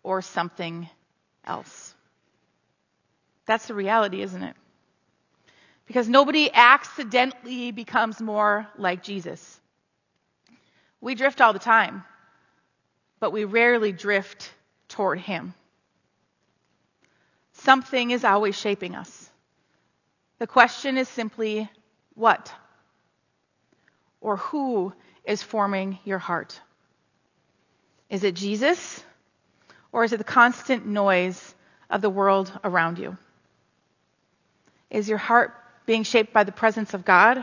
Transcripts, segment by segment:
or something else. That's the reality, isn't it? Because nobody accidentally becomes more like Jesus. We drift all the time, but we rarely drift toward him. Something is always shaping us. The question is simply, what? Or who is forming your heart? Is it Jesus? Or is it the constant noise of the world around you? Is your heart being shaped by the presence of God?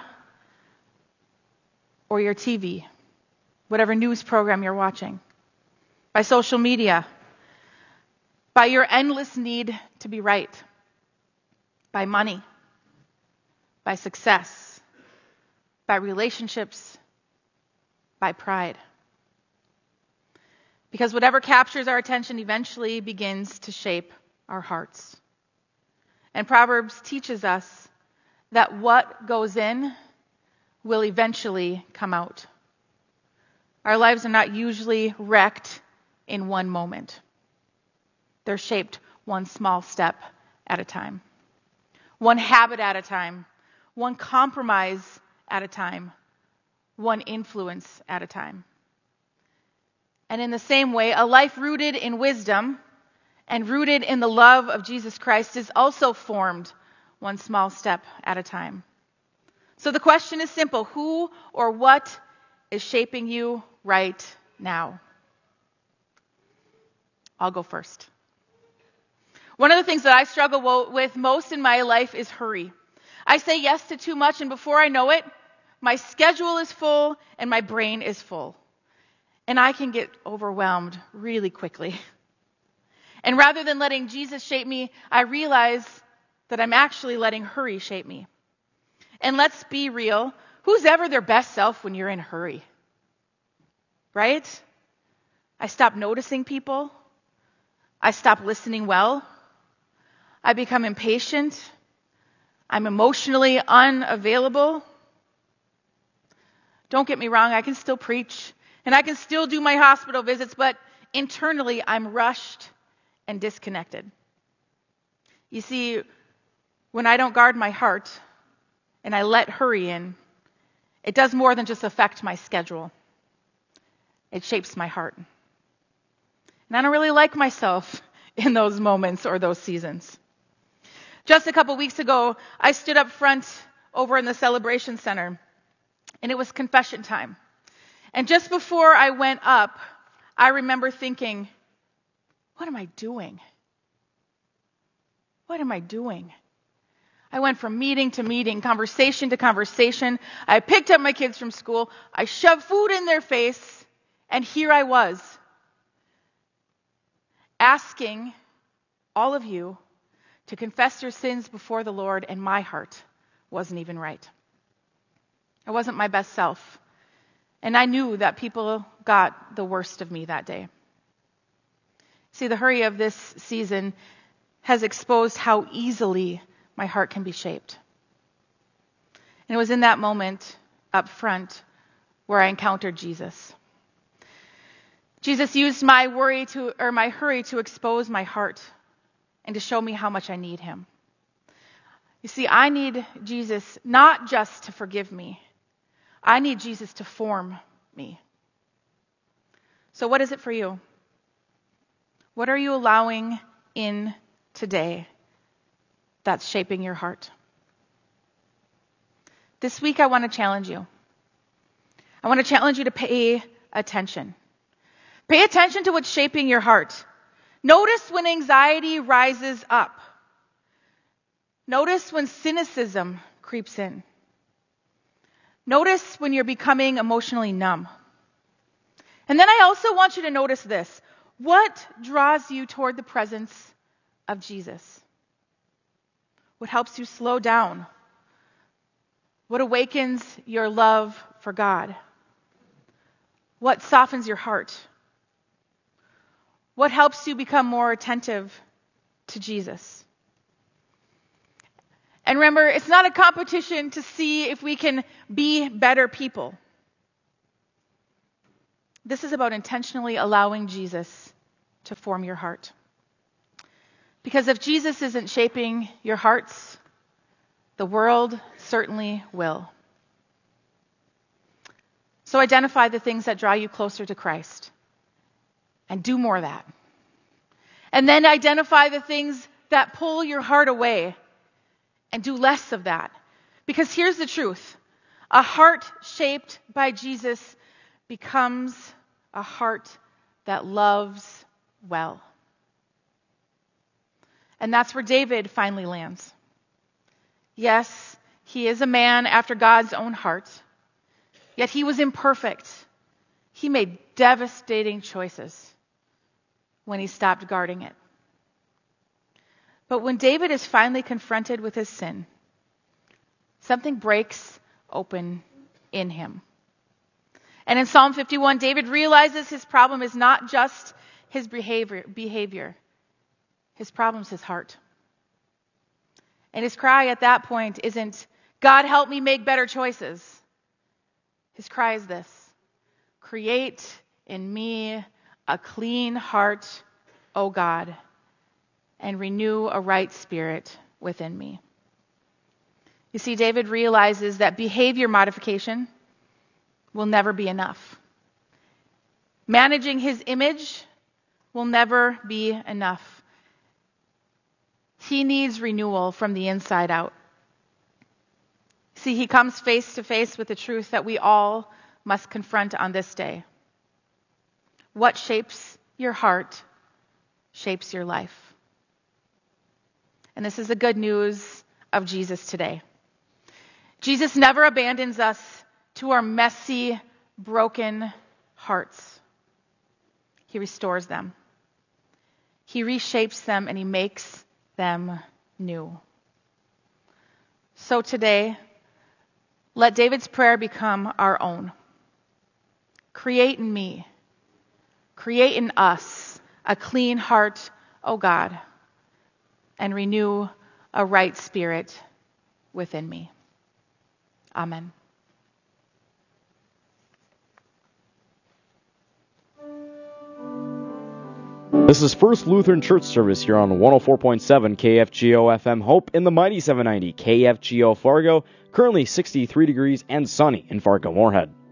Or your TV? Whatever news program you're watching? By social media? By your endless need to be right? By money? By success? By relationships? By pride? Because whatever captures our attention eventually begins to shape our hearts. And Proverbs teaches us that what goes in will eventually come out. Our lives are not usually wrecked in one moment. They're shaped one small step at a time. One habit at a time. One compromise at a time. One influence at a time. And in the same way, a life rooted in wisdom and rooted in the love of Jesus Christ is also formed one small step at a time. So the question is simple. Who or what is shaping you right now? I'll go first. One of the things that I struggle with most in my life is hurry. I say yes to too much, and before I know it, my schedule is full and my brain is full. And I can get overwhelmed really quickly. And rather than letting Jesus shape me, I realize that I'm actually letting hurry shape me. And let's be real, who's ever their best self when you're in a hurry? Right? I stop noticing people. I stop listening well. I become impatient. I'm emotionally unavailable. Don't get me wrong, I can still preach and I can still do my hospital visits, but internally I'm rushed and disconnected. You see, when I don't guard my heart and I let hurry in, it does more than just affect my schedule. It shapes my heart. And I don't really like myself in those moments or those seasons. Just a couple weeks ago, I stood up front over in the Celebration Center, and it was confession time. And just before I went up, I remember thinking, what am I doing? What am I doing? I went from meeting to meeting, conversation to conversation. I picked up my kids from school. I shoved food in their face, and here I was, asking all of you to confess your sins before the Lord, and my heart wasn't even right. I wasn't my best self. And I knew that people got the worst of me that day. See, the hurry of this season has exposed how easily my heart can be shaped. And it was in that moment up front where I encountered Jesus. Jesus used my hurry to expose my heart and to show me how much I need him. You see, I need Jesus not just to forgive me. I need Jesus to form me. So what is it for you? What are you allowing in today that's shaping your heart? This week I want to challenge you. I want to challenge you to pay attention. Pay attention to what's shaping your heart. Notice when anxiety rises up. Notice when cynicism creeps in. Notice when you're becoming emotionally numb. And then I also want you to notice this. What draws you toward the presence of Jesus? What helps you slow down? What awakens your love for God? What softens your heart? What helps you become more attentive to Jesus? And remember, it's not a competition to see if we can be better people. This is about intentionally allowing Jesus to form your heart. Because if Jesus isn't shaping your hearts, the world certainly will. So identify the things that draw you closer to Christ and do more of that. And then identify the things that pull your heart away and do less of that. Because here's the truth. A heart shaped by Jesus becomes a heart that loves well. And that's where David finally lands. Yes, he is a man after God's own heart. Yet he was imperfect. He made devastating choices when he stopped guarding it. But when David is finally confronted with his sin, something breaks open in him. And in Psalm 51, David realizes his problem is not just his behavior. His problem is his heart. And his cry at that point isn't, God, help me make better choices. His cry is this: create in me a clean heart, O God, and renew a right spirit within me. You see, David realizes that behavior modification will never be enough. Managing his image will never be enough. He needs renewal from the inside out. See, he comes face to face with the truth that we all must confront on this day. What shapes your heart shapes your life. And this is the good news of Jesus today. Jesus never abandons us to our messy, broken hearts. He restores them. He reshapes them and he makes them new. So today, let David's prayer become our own. Create in me, create in us a clean heart, O God, and renew a right spirit within me. Amen. This is First Lutheran Church service here on 104.7 KFGO FM Hope in the mighty 790 KFGO Fargo, currently 63 degrees and sunny in Fargo Moorhead.